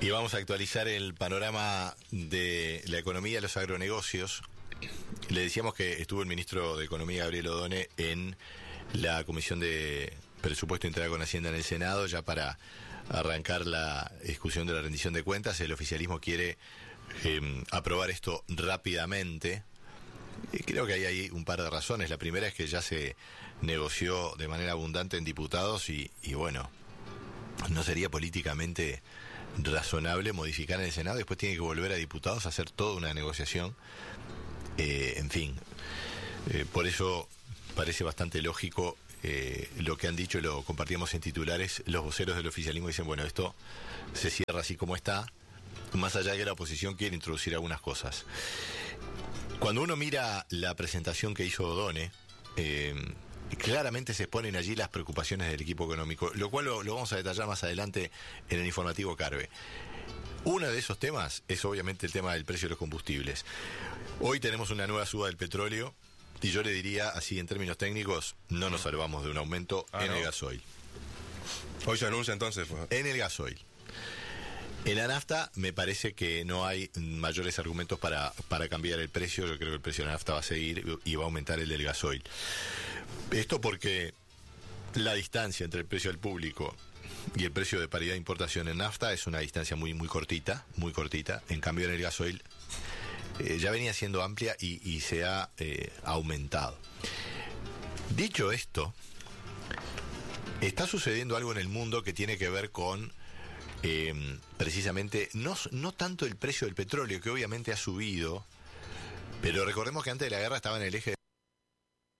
Y vamos a actualizar el panorama de la economía y los agronegocios. Le decíamos que estuvo el ministro de Economía, Gabriel Odone, en la Comisión de Presupuesto Integral con Hacienda en el Senado, ya para arrancar la discusión de la rendición de cuentas. El oficialismo quiere aprobar esto rápidamente. Y creo que hay un par de razones. La primera es que ya se negoció de manera abundante en diputados y bueno, no sería políticamente razonable modificar en el Senado, después tiene que volver a diputados a hacer toda una negociación. En fin, por eso parece bastante lógico lo que han dicho, lo compartíamos en titulares. Los voceros del oficialismo dicen, bueno, esto se cierra así como está, más allá de que la oposición quiere introducir algunas cosas. Cuando uno mira la presentación que hizo Odone, claramente se exponen allí las preocupaciones del equipo económico, lo cual lo vamos a detallar más adelante en el informativo Carve. Uno de esos temas es obviamente el tema del precio de los combustibles. Hoy tenemos una nueva suba del petróleo y yo le diría, así en términos técnicos, no nos salvamos de un aumento en el gasoil. Hoy se anuncia entonces. En el gasoil. En la nafta me parece que no hay mayores argumentos para cambiar el precio. Yo creo que el precio de la nafta va a seguir y va a aumentar el del gasoil. Esto porque la distancia entre el precio al público y el precio de paridad de importación en nafta es una distancia muy cortita, muy cortita. En cambio en el gasoil ya venía siendo amplia y se ha aumentado. Dicho esto, está sucediendo algo en el mundo que tiene que ver con precisamente no tanto el precio del petróleo, que obviamente ha subido, pero recordemos que antes de la guerra estaba en el eje